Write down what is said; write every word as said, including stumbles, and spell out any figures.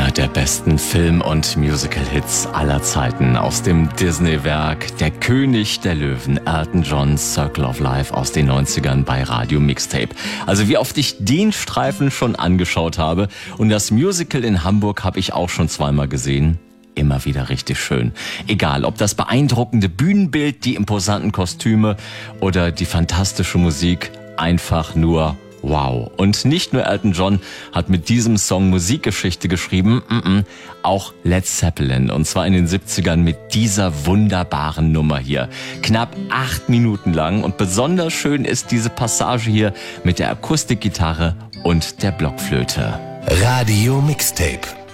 Einer der besten Film- und Musical-Hits aller Zeiten aus dem Disney-Werk Der König der Löwen, Elton John's Circle of Life aus den neunzigern bei Radio Mixtape. Also wie oft ich den Streifen schon angeschaut habe, und das Musical in Hamburg habe ich auch schon zweimal gesehen. Immer wieder richtig schön. Egal, ob das beeindruckende Bühnenbild, die imposanten Kostüme oder die fantastische Musik, einfach nur wow. Und nicht nur Elton John hat mit diesem Song Musikgeschichte geschrieben, mm-mm, auch Led Zeppelin. Und zwar in den siebzigern mit dieser wunderbaren Nummer hier. Knapp acht Minuten lang. Und besonders schön ist diese Passage hier mit der Akustikgitarre und der Blockflöte. Radio Mixtape.